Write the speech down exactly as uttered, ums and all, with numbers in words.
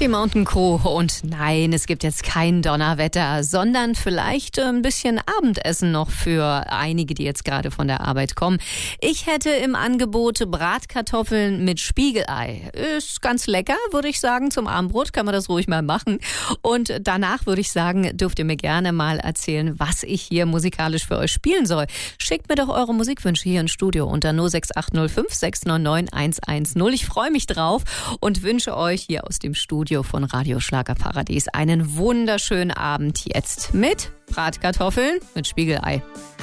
Die Mountain Crew. Und nein, es gibt jetzt kein Donnerwetter, sondern vielleicht ein bisschen Abendessen noch für einige, die jetzt gerade von der Arbeit kommen. Ich hätte im Angebot Bratkartoffeln mit Spiegelei. Ist ganz lecker, würde ich sagen. Zum Abendbrot kann man das ruhig mal machen. Und danach würde ich sagen, dürft ihr mir gerne mal erzählen, was ich hier musikalisch für euch spielen soll. Schickt mir doch eure Musikwünsche hier ins Studio unter null sechs acht null fünf sechs neun neun eins eins null. Ich freue mich drauf und wünsche euch hier aus dem Studio von Radio Schlagerparadies einen wunderschönen Abend jetzt mit Bratkartoffeln mit Spiegelei.